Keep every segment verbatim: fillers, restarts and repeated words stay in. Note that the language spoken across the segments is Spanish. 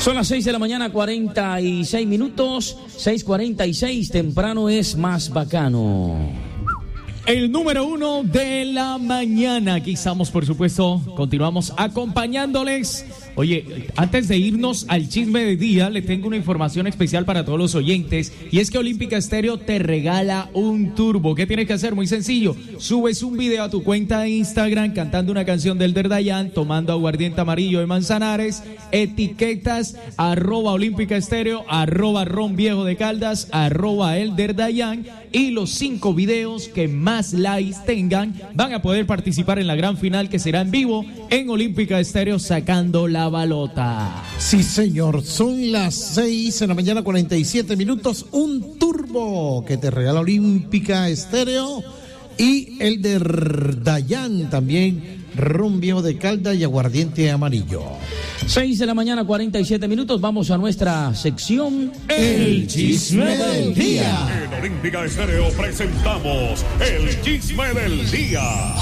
Son las seis de la mañana, cuarenta y seis minutos, seis cuarenta y seis, temprano es más bacano. El número uno de la mañana. Aquí estamos, por supuesto, continuamos acompañándoles. Oye, antes de irnos al chisme de día, le tengo una información especial para todos los oyentes, y es que Olímpica Estéreo te regala un turbo. ¿Qué tienes que hacer? Muy sencillo. Subes un video a tu cuenta de Instagram cantando una canción del Derdayán, tomando aguardiente amarillo de Manzanares, etiquetas arroba Olímpica Estéreo, arroba Ron Viejo de Caldas, arroba el Derdayán, y los cinco videos que más likes tengan van a poder participar en la gran final, que será en vivo en Olímpica Estéreo, sacando la balota. Sí, señor, son las seis de la mañana, cuarenta y siete minutos. Un turbo que te regala Olímpica Estéreo y el de Dayan también, ron viejo de Caldas y aguardiente amarillo. seis de la mañana, cuarenta y siete minutos. Vamos a nuestra sección El Chisme del Día. En Olímpica Estéreo presentamos El Chisme del Día.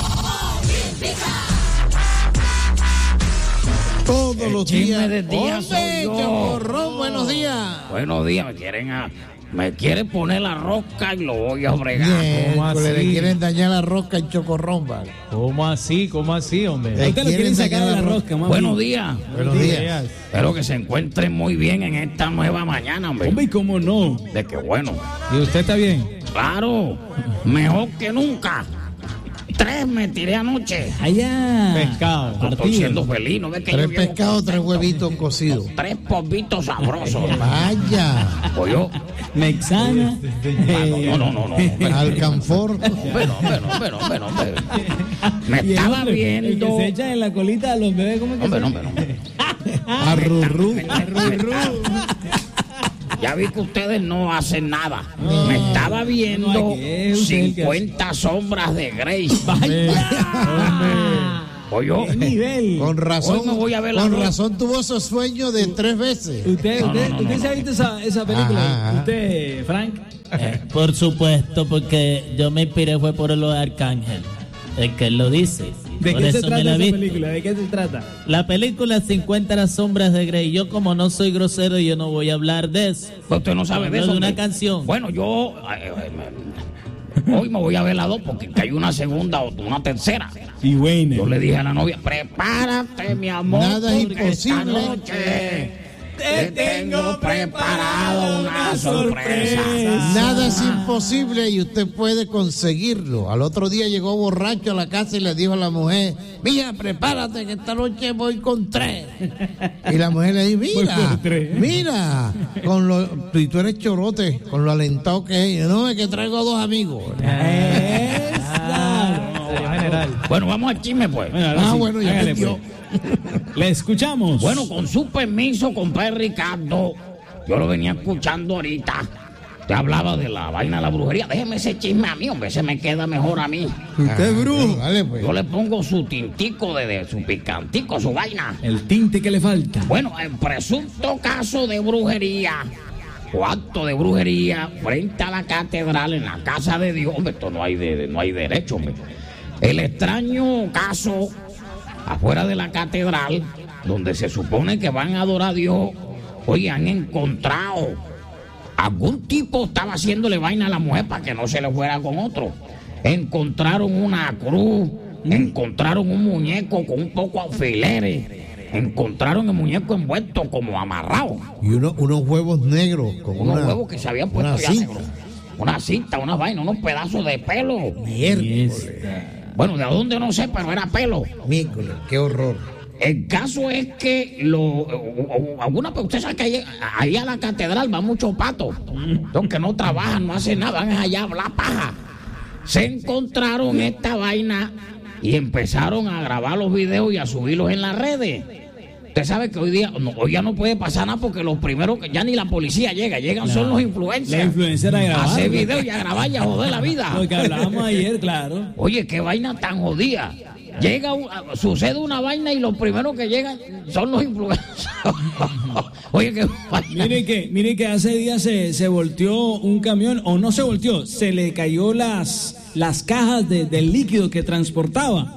Todos El los chisme días. del día soy yo. Chocorrón, buenos días. Buenos días, me quieren a, me quieren poner la rosca y lo voy a bregar. Miércoles, le quieren dañar la rosca en Chocorrón, vale. ¿Cómo así? ¿Cómo así, hombre? Le Usted lo quieren sacar de la rosca, mami. Buenos días. Buenos días. Espero que se encuentren muy bien en esta nueva mañana, hombre. Hombre, ¿y cómo no? De que bueno. ¿Y usted está bien? Claro, mejor que nunca. Tres me tiré anoche. Allá. Pescado. Estoy Partido. siendo feliz, ¿no ves que Tres yo llevo pescados, tres huevitos cocidos. tres polvitos sabrosos? Vaya. Pues yo, Mexana. no, no, no, no, no. Alcanfor. Bueno, bueno, bueno, bueno, hombre. Me Y el estaba hombre, El viendo. que se echa en la colita a los bebés, ¿cómo es que Hombre, se no, hombre, no. Arrurú. Ya vi que ustedes no hacen nada. Me estaba viendo no hay que, usted el que cincuenta sombras de Grey. ¡Vaya! Oye, yo, ¡Qué nivel! Con razón, Hoy me voy a ver la con dos. razón tuvo esos sueños de tres veces. ¿Usted, No, usted, no, no, usted no, se ha no. visto esa, esa película? Ajá, ajá. ¿Usted, Frank? Eh, por supuesto, porque yo me inspiré fue por los Arcángel, el que lo dice. ¿De Por qué se eso me trata la esa vi. película? ¿De qué se trata? La película cincuenta las sombras de Grey. Yo, como no soy grosero, yo no voy a hablar de eso. usted no sabe de Hablo eso. de una hombre. canción. Bueno, yo eh, eh, hoy me voy a ver la dos porque hay una segunda o una tercera. Y buena. Yo le dije a la novia, prepárate, mi amor, Nada es porque esta imposible. noche te tengo preparado una sorpresa. Nada es imposible y usted puede conseguirlo. Al otro día llegó borracho a la casa y le dijo a la mujer: mija, prepárate que esta noche voy con tres. Y la mujer le dijo: Voy mira, por tres. mira, con lo, y tú eres chorote, con lo alentado que es. No, es que traigo dos amigos. General. Bueno, vamos al chisme, pues. Bueno, ahora Ah, sí, bueno, ya hágale, entendió. pues. Le escuchamos. Bueno, con su permiso, compadre Ricardo, yo lo venía escuchando ahorita. Te hablaba de la vaina de la brujería. Déjeme ese chisme a mí, hombre, se me queda mejor a mí. usted es brujo. Dale, pues. Yo le pongo su tintico de, de su picantico, su vaina. El tinte que le falta. Bueno, el presunto caso de brujería o acto de brujería frente a la catedral en la casa de Dios. Hombre, esto no hay, de, no hay derecho, hombre. El extraño caso afuera de la catedral, donde se supone que van a adorar a Dios. Oye, han encontrado algún tipo estaba haciéndole vaina a la mujer para que no se le fuera con otro. Encontraron una cruz, encontraron un muñeco con un poco de alfileres, encontraron el muñeco envuelto como amarrado. Y uno, unos huevos negros con Unos una, huevos que se habían puesto una ya cinta. negros. Una cinta, una vaina, unos pedazos de pelo. Miércoles, Bueno, de dónde no sé, pero era pelo. miércoles, qué horror. El caso es que lo, alguna, usted sabe que ahí, ahí a la catedral va muchos patos, los que no trabajan, no hacen nada, van allá a hablar paja. Se encontraron esta vaina y empezaron a grabar los videos y a subirlos en las redes. Usted sabe que hoy día, no, hoy ya no puede pasar nada porque los primeros, que ya ni la policía llega, llegan son los influencers. La influencer a A grabar. hacer videos y a grabar y a joder la vida. Lo que hablábamos ayer, claro. Oye, qué vaina tan jodida. Llega, un- sucede una vaina y los primeros que llegan son los influencers. Oye, qué vaina. Mire que, mire que hace días se, se volteó un camión, o no se volteó, se le cayó las, las cajas de, del líquido que transportaba.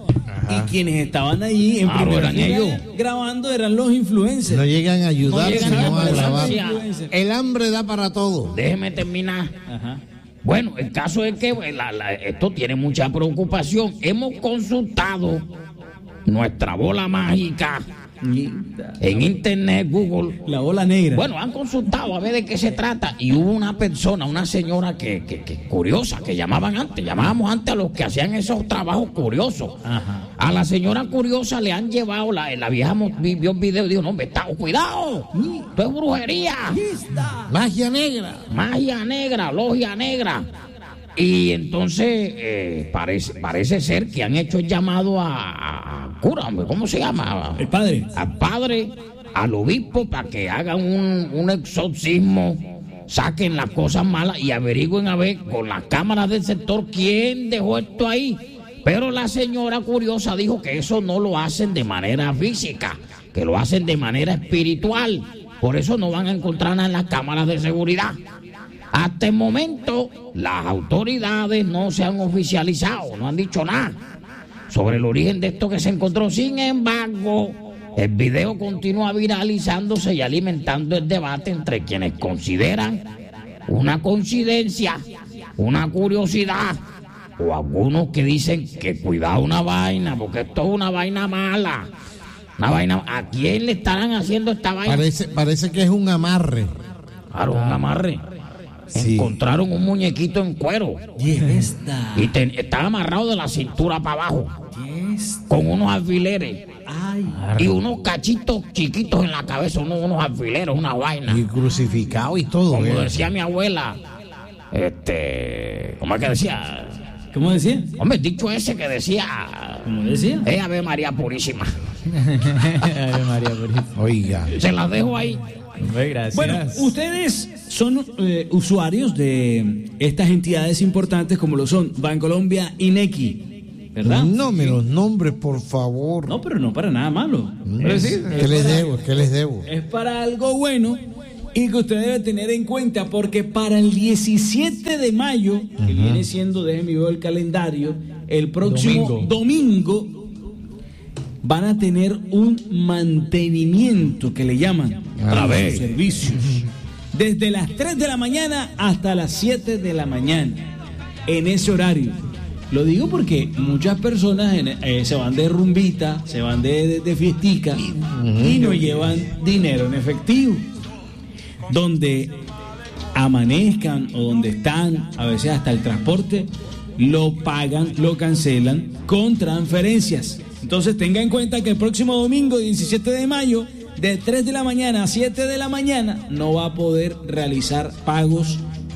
Ajá. y quienes estaban allí en Claro, primera eran fila ellos. grabando eran los influencers. No llegan a ayudar, No llegan sino a a grabar. influencia. El hambre da para todo. Déjeme terminar. Ajá. Bueno, el caso es que pues, la- la- esto tiene mucha preocupación. Hemos consultado nuestra bola mágica en internet, Google. La bola negra. Bueno, han consultado a ver de qué se trata y hubo una persona, una señora que, que, que curiosa, que llamaban antes, llamábamos antes a los que hacían esos trabajos curiosos. Ajá. A la señora curiosa le han llevado, la, la vieja mo- vi- vio un video y dijo, no, me está, cuidado, esto es brujería, Magia negra. magia negra, logia negra. Y entonces eh, parece, parece ser que han hecho el llamado a, a- a cura, hombre, ¿cómo se llama? El padre. Al padre, al obispo, para que hagan un, un exorcismo, saquen las cosas malas y averigüen a ver con las cámaras del sector quién dejó esto ahí. Pero la señora curiosa dijo que eso no lo hacen de manera física, que lo hacen de manera espiritual. Por eso no van a encontrar nada en las cámaras de seguridad. Hasta el momento, las autoridades no se han oficializado, no han dicho nada sobre el origen de esto que se encontró. Sin embargo, el video continúa viralizándose y alimentando el debate entre quienes consideran una coincidencia, una curiosidad, o algunos que dicen que cuidado una vaina, porque esto es una vaina mala. Una vaina, ¿a quién le estarán haciendo esta vaina? Parece, parece que es un amarre. Claro, un amarre. Sí. Encontraron un muñequito en cuero Y esta. y te- estaba amarrado de la cintura para abajo con unos alfileres Ay. y unos cachitos chiquitos en la cabeza, unos, unos alfileres, una vaina. Y crucificado y todo. Como ¿eh? decía mi abuela, este, ¿cómo es que decía? ¿Cómo decía? Hombre, dicho ese que decía, ¿Cómo decía? eh, Ave María Purísima. Ay, María Purísima. Oiga. Se las dejo ahí. Muy gracias. Bueno, ustedes son eh, usuarios de estas entidades importantes como lo son Bancolombia y Nequi, ¿verdad? No me los nombres, por favor. No, pero no para nada malo. Pero sí, ¿Qué les debo? ¿Qué les debo? Es para algo bueno y que usted debe tener en cuenta porque para el diecisiete de mayo, que viene siendo, déjeme ver el calendario, el próximo Domingo. domingo, van a tener un mantenimiento que le llaman Otra a los vez. servicios. Desde las tres de la mañana hasta las siete de la mañana, en ese horario. Lo digo porque muchas personas en- eh, se van de rumbita, se van de, de, de fiestica y no llevan dinero en efectivo. Donde amanezcan o donde están, a veces hasta el transporte, lo pagan, lo cancelan con transferencias. Entonces tenga en cuenta que el próximo domingo, diecisiete de mayo, de tres de la mañana a siete de la mañana, no va a poder realizar pagos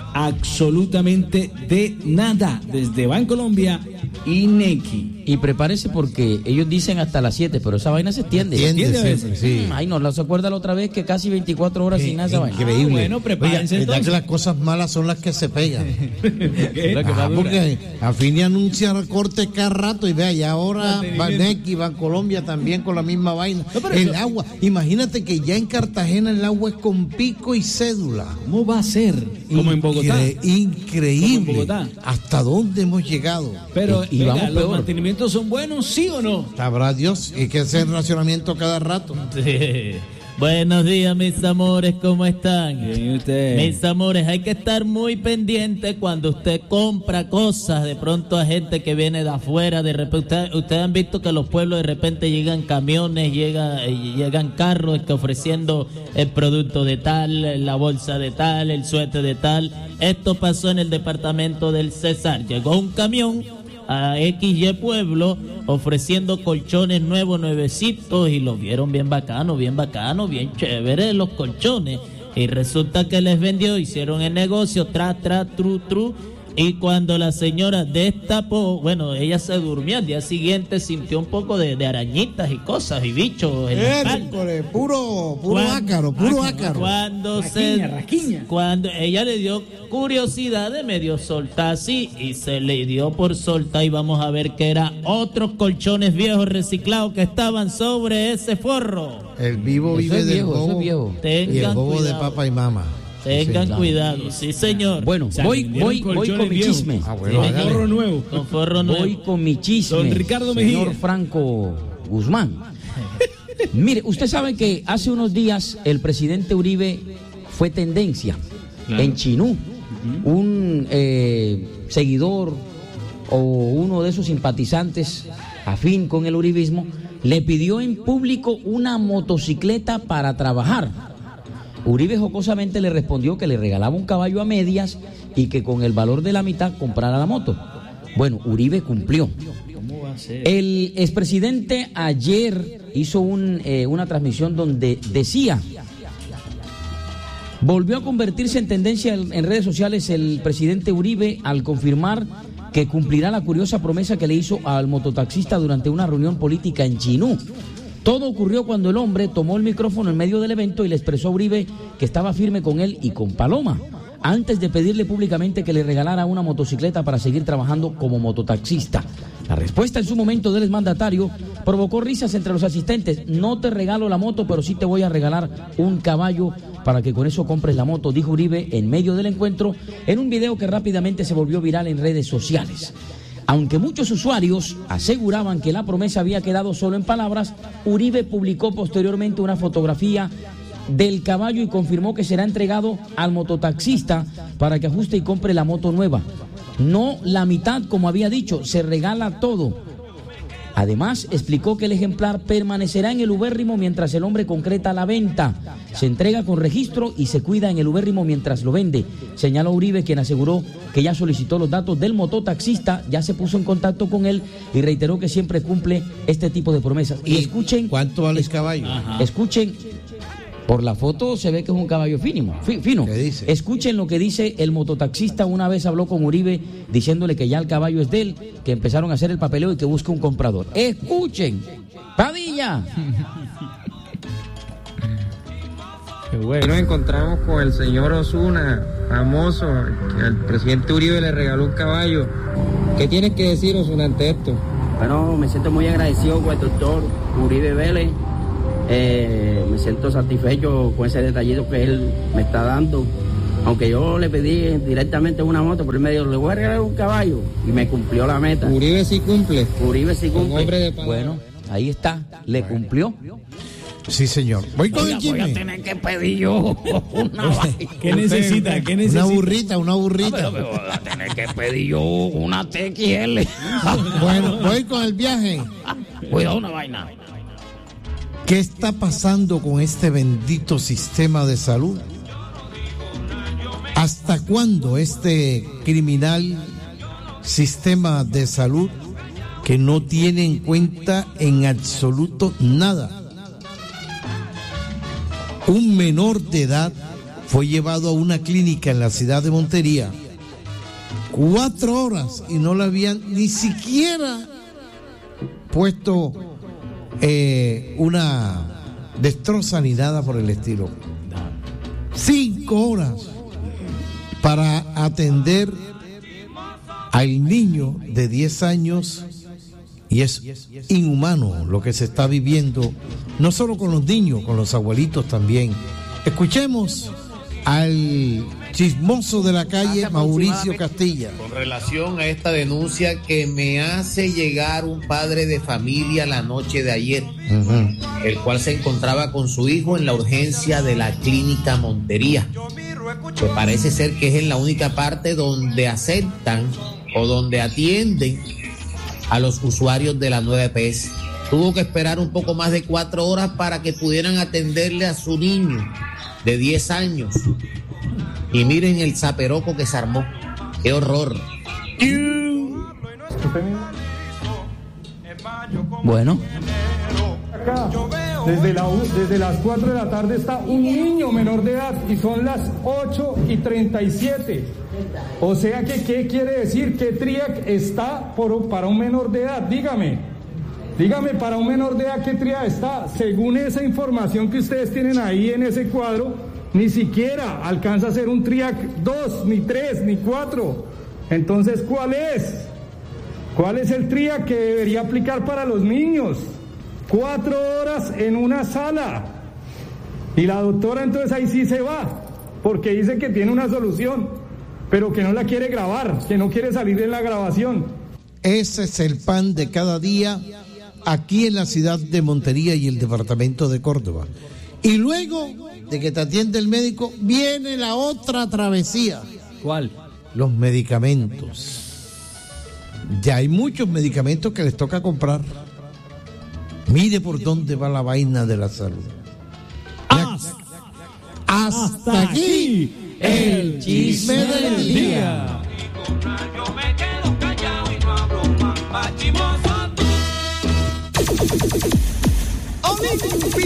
absolutamente de nada desde Bancolombia y Nequi. Y prepárese porque ellos dicen hasta las siete, pero esa vaina se extiende. Entiende entiende a siempre, sí. Mm, Ay, no, ¿se acuerda la otra vez que casi veinticuatro horas sin nada esa vaina? Increíble. Ah, bueno, prepárense Oiga, ¿verdad entonces. que las cosas malas son las que se pegan? ¿Qué? Ah, porque a fin de anunciar corte cada rato y vea, y ahora Banequi, Bancolombia también con la misma vaina. No, pero El eso- agua, imagínate que ya en Cartagena el agua es con pico y cédula. ¿Cómo va a ser? Como en Bogotá. Incre- increíble. Como en Bogotá. ¿Hasta dónde hemos llegado? Pero, Y venga, vamos ¿los peor. mantenimientos son buenos, sí o no? Sabrá Dios, hay que hacer racionamiento cada rato. Sí. Buenos días, mis amores, ¿cómo están? Bien, usted. Mis amores, hay que estar muy pendiente cuando usted compra cosas, de pronto a gente que viene de afuera, de repente, ustedes usted han visto que a los pueblos de repente llegan camiones, llega, eh, llegan carros que ofreciendo el producto de tal, la bolsa de tal, el suéter de tal. Esto pasó en el departamento del Cesar, llegó un camión a X Y pueblo ofreciendo colchones nuevos, nuevecitos, y los vieron bien bacanos, bien bacanos, bien chéveres los colchones, y resulta que les vendió, hicieron el negocio, tra, tra, tru, tru, y cuando la señora destapó, bueno, ella se durmió, al día siguiente sintió un poco de, de arañitas y cosas y bichos en la espalda. Hércules, puro, puro Cuando- ácaro, puro ácaro. Cuando Rasquiña, se rasquiña. cuando ella le dio curiosidad de medio soltar así y se le dio por soltar, y vamos a ver que eran otros colchones viejos reciclados que estaban sobre ese forro. El vivo Eso vive es del viejo, eso bobo es viejo. y el Tengan bobo de cuidado. papá y mamá. Tengan Sí, cuidado, sí, señor. Bueno, O sea, voy, vendieron voy, voy colchones con mi viejos. chisme. Ah, bueno, Con hágale. forro nuevo. Con forro nuevo. Voy con mi chisme. Don Ricardo Señor Mejía. Franco Guzmán. Mire, usted sabe que hace unos días el presidente Uribe fue tendencia Claro. en Chinú. Un eh, seguidor o uno de esos simpatizantes afín con el uribismo le pidió en público una motocicleta para trabajar. Uribe jocosamente le respondió que le regalaba un caballo a medias y que con el valor de la mitad comprara la moto. Bueno, Uribe cumplió. ¿Cómo va a ser? El expresidente ayer hizo un, eh, una transmisión donde decía, volvió a convertirse en tendencia en, en redes sociales el presidente Uribe al confirmar que cumplirá la curiosa promesa que le hizo al mototaxista durante una reunión política en Chinú. Todo ocurrió cuando el hombre tomó el micrófono en medio del evento y le expresó a Uribe que estaba firme con él y con Paloma, antes de pedirle públicamente que le regalara una motocicleta para seguir trabajando como mototaxista. La respuesta en su momento del exmandatario provocó risas entre los asistentes. No te regalo la moto, pero sí te voy a regalar un caballo para que con eso compres la moto, dijo Uribe en medio del encuentro en un video que rápidamente se volvió viral en redes sociales. Aunque muchos usuarios aseguraban que la promesa había quedado solo en palabras, Uribe publicó posteriormente una fotografía del caballo y confirmó que será entregado al mototaxista para que ajuste y compre la moto nueva. No la mitad, como había dicho, se regala todo. Además, explicó que el ejemplar permanecerá en el ubérrimo mientras el hombre concreta la venta. Se entrega con registro y se cuida en el ubérrimo mientras lo vende, señaló Uribe, quien aseguró que ya solicitó los datos del mototaxista, ya se puso en contacto con él y reiteró que siempre cumple este tipo de promesas. Y escuchen, ¿Cuánto vale el caballo? escuchen, por la foto se ve que es un caballo fino, fi- fino. ¿Qué dice? Escuchen lo que dice el mototaxista. Una vez habló con Uribe diciéndole que ya el caballo es de él, que empezaron a hacer el papeleo y que busca un comprador. Escuchen, Padilla. Qué bueno. Nos encontramos con el señor Osuna, famoso, que al presidente Uribe le regaló un caballo. ¿Qué tienes que decir, Osuna, ante esto? Bueno, me siento muy agradecido con el doctor Uribe Vélez. Eh, me siento satisfecho con ese detallito que él me está dando. Aunque yo le pedí directamente una moto, por el medio le voy a regalar un caballo y me cumplió la meta. Uribe sí cumple. Uribe sí Un cumple. hombre de palabra. Bueno, ahí está, le cumplió. Sí, señor. Voy con Oiga, el voy a chisme. tener que pedir yo una vaina. ¿Qué necesita? ¿Qué Una necesita? burrita, una burrita. Pero, pero voy a tener que pedir yo una T X L. Bueno, voy con el viaje. Cuidado, una vaina. ¿Qué está pasando con este bendito sistema de salud? ¿Hasta cuándo este criminal sistema de salud que no tiene en cuenta en absoluto nada? Un menor de edad fue llevado a una clínica en la ciudad de Montería cuatro horas y no le habían ni siquiera puesto eh, una destroza ni nada por el estilo. Cinco horas para atender al niño de diez años, y es inhumano lo que se está viviendo, no solo con los niños, con los abuelitos también. Escuchemos al chismoso de la calle, Mauricio Castilla. Con relación a esta denuncia que me hace llegar un padre de familia la noche de ayer, Uh-huh. el cual se encontraba con su hijo en la urgencia de la clínica Montería, que parece ser que es en la única parte donde aceptan o donde atienden a los usuarios de la nueva E P S. Tuvo que esperar un poco más de cuatro horas para que pudieran atenderle a su niño de diez años. Y miren el zaperoco que se armó. ¡Qué horror! Bueno, Acá, desde, la, desde las cuatro de la tarde está un niño menor de edad y son las ocho y treinta y siete. O sea que, ¿qué quiere decir? ¿Qué triac está por, para un menor de edad? Dígame. Dígame, para un menor de edad, ¿qué triac está? Según esa información que ustedes tienen ahí en ese cuadro, ni siquiera alcanza a ser un triac dos, ni tres, ni cuatro. Entonces, ¿cuál es? ¿Cuál es el triac que debería aplicar para los niños? Cuatro horas en una sala. Y la doctora entonces ahí sí se va. porque dice que tiene una solución, pero que no la quiere grabar, que no quiere salir en la grabación. Ese es el pan de cada día aquí en la ciudad de Montería y el departamento de Córdoba. Y luego de que te atiende el médico, viene la otra travesía. ¿Cuál? Los medicamentos. Ya hay muchos medicamentos que les toca comprar. Mire por dónde va la vaina de la salud. Hasta, Hasta aquí el chisme del día.